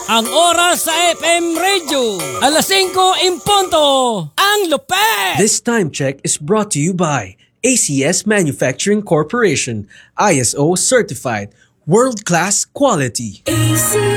Ang oras sa FM Radio, alas 5 in punto. Ang lupet! This time check is brought to you by ACS Manufacturing Corporation, ISO certified, world-class quality.